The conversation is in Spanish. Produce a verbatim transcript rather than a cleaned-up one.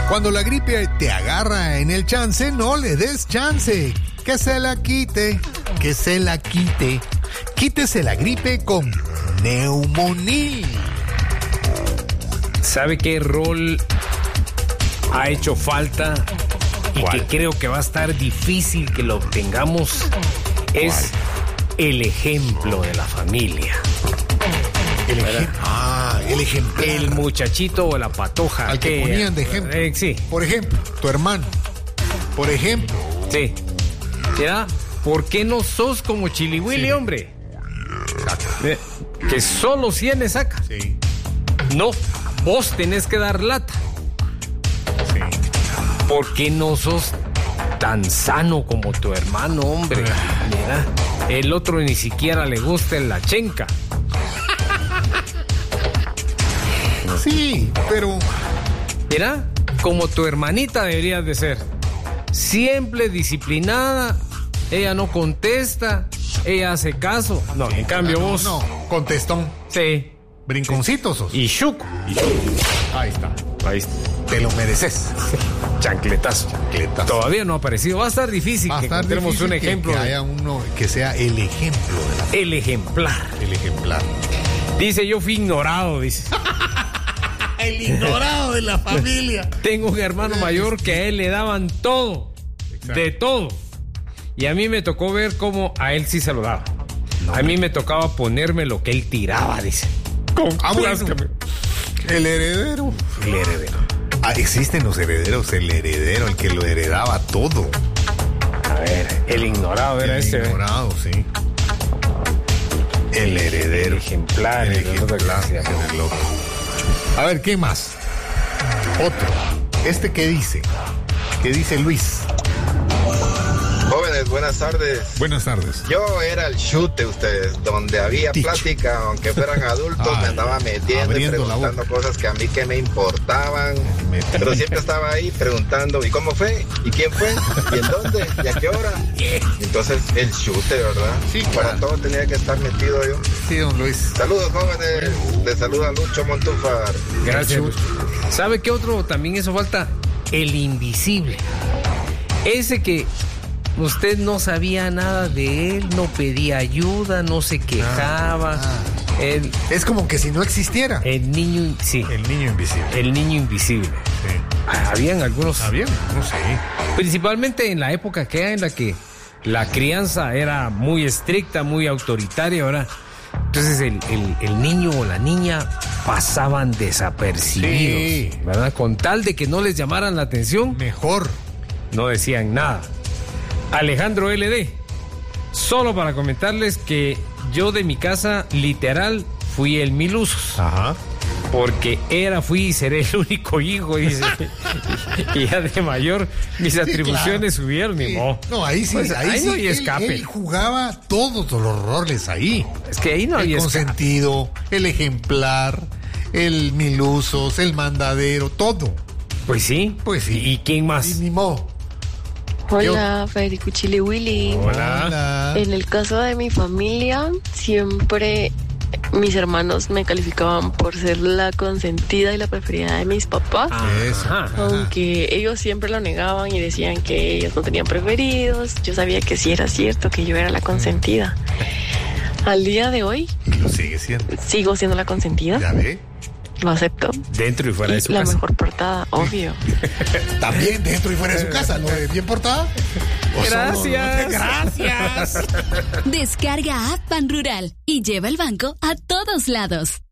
Cuando la gripe te agarra en el chance, no le des chance. Que se la quite, que se la quite. Quítese la gripe con Neumonil. ¿Sabe qué rol ha hecho falta y ¿Cuál? que creo que va a estar difícil que lo obtengamos? Es el ejemplo de la familia. El ejemplo. Ah, el ejemplo. El muchachito o la patoja. Al que ponían de ejemplo. Eh, sí, Por ejemplo, tu hermano. Por ejemplo. sí. ¿Ya? ¿Por qué no sos como Chili Willy, Sí. hombre? Saca. Eh, que solo cien saca. Sí, No, vos tenés que dar lata. sí. ¿Por qué no sos tan sano como tu hermano, hombre? Mira, el otro ni siquiera le gusta la chenca. Sí, pero... Mira, como tu hermanita deberías de ser. Siempre disciplinada, ella no contesta, ella hace caso. No, en cambio vos... No, contestón. Sí. Brinconcitos sos. Y chuco. Ahí está. Ahí está. Te lo mereces. Chancletazo. Chancletazo. Todavía no ha aparecido. Va a estar difícil Va a que estar encontremos difícil un que- ejemplo. Que, de- haya uno que sea el ejemplo de la... El ejemplar. El ejemplar. Dice, yo fui ignorado, dice. El ignorado de la familia. Tengo un hermano mayor que a él le daban todo. Exacto. De todo. Y a mí me tocó ver cómo a él sí se lo daba. A mí me tocaba ponerme lo que él tiraba, dice. Ah, bueno. Cláscame. El heredero. El heredero. Ah, existen los herederos. El heredero, el que lo heredaba todo. A ver, el ignorado era El ese. ¿eh? ignorado, sí. El heredero. El ejemplar. El el otro ejemplar. que decía. El loco. A ver, ¿qué más? Otro. ¿Este qué dice? ¿Qué dice Luis? Jóvenes, buenas tardes. Buenas tardes. Yo era el chute, ustedes, donde había Ticho. plática, aunque fueran adultos, Ay, me andaba metiendo y abriendo la preguntando boca. cosas que a mí que me importaban. Me- Pero siempre estaba ahí preguntando, ¿y cómo fue? ¿Y quién fue? ¿Y en dónde? ¿Y a qué hora? Entonces, el chute, ¿verdad? Sí, Para claro. todo tenía que estar metido yo. Sí, don Luis. Saludos, jóvenes. Les saluda Lucho Montúfar. Gracias. ¿Sabe qué otro también eso falta? El invisible. Ese que usted no sabía nada de él, no pedía ayuda, no se quejaba. Ah. El, Es como que si no existiera. el niño, sí, El niño invisible. el niño invisible. Sí. Ah, Habían algunos, ¿Está bien? No sé. principalmente en la época que en la que la crianza era muy estricta, muy autoritaria, ¿verdad? Entonces el, el- el niño o la niña pasaban desapercibidos, Sí. ¿verdad? Con tal de que no les llamaran la atención, Mejor. no decían nada. Alejandro L D, solo para comentarles que yo de mi casa literal fui el mil usos, Ajá. porque era, fui y seré el único hijo, dice. Y ya de mayor mis atribuciones claro. subieron, ni Sí. modo. No, ahí sí, Pues, ahí, ahí sí. no hay él- escape. Él, jugaba todos los roles ahí. Es que ahí no El había escape. consentido, el ejemplar, el mil usos, el mandadero, todo. Pues sí. Pues sí. ¿Y, y quién Y más? ni modo. Hola, Federico Chili Willy. Hola. Hola. En el caso de mi familia, siempre mis hermanos me calificaban por ser la consentida y la preferida de mis papás. Eso. Ajá. Aunque ellos siempre lo negaban y decían que ellos no tenían preferidos, yo sabía que sí era cierto, que yo era la consentida. Al día de hoy, Lo sigue siendo. sigo siendo la consentida, Ya ve. lo acepto. Dentro y fuera de su La casa. mejor portada, obvio. También dentro y fuera de su casa, ¿no? ¿Bien portada? ¿O solo- Gracias. Gracias. Descarga App Ban Rural y lleva el banco a todos lados.